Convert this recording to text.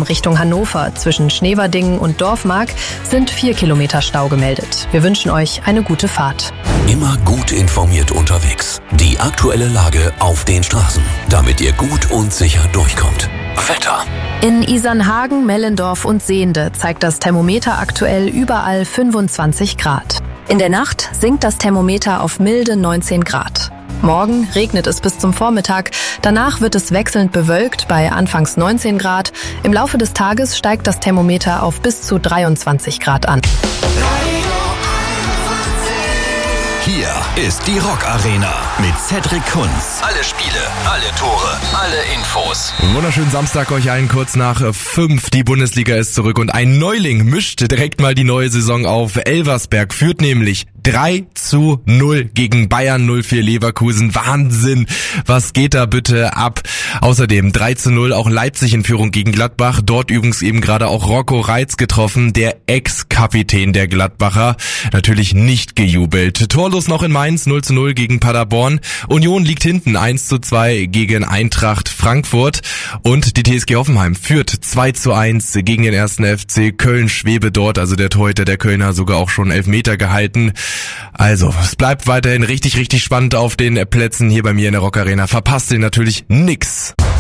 A7 Richtung Hannover zwischen Schneverdingen und Dorfmark sind 4 Kilometer Stau gemeldet. Wir wünschen euch eine gute Fahrt. Immer gut informiert unterwegs. Die aktuelle Lage auf den Straßen, damit ihr gut und sicher durchkommt. Wetter. In Isernhagen, Mellendorf und Sehnde zeigt das Thermometer aktuell überall 25 Grad. In der Nacht sinkt das Thermometer auf milde 19 Grad. Morgen regnet es bis zum Vormittag, danach wird es wechselnd bewölkt bei anfangs 19 Grad. Im Laufe des Tages steigt das Thermometer auf bis zu 23 Grad an. Hier ist die Rock Arena mit Cedric Kunz. Alle Spiele, alle Tore, alle Infos. Wunderschönen Samstag euch allen, kurz nach 5. Die Bundesliga ist zurück und ein Neuling mischt direkt mal die neue Saison auf. Elversberg führt nämlich 3-0 gegen Bayern 04 Leverkusen. Wahnsinn, was geht da bitte ab? Außerdem 3-0 auch Leipzig in Führung gegen Gladbach. Dort übrigens eben gerade auch Rocco Reitz getroffen, der Ex-Kapitän der Gladbacher. Natürlich nicht gejubelt. Torlos noch in Mainz 0-0 gegen Paderborn. Union liegt hinten 1-2 gegen Eintracht Frankfurt. Und die TSG Hoffenheim führt 2-1 gegen den 1. FC Köln. Schwebe dort, also der Torhüter der Kölner, sogar auch schon Elfmeter gehalten. Also, es bleibt weiterhin richtig spannend auf den Plätzen hier bei mir in der Rock Arena. Verpasst ihr natürlich nix.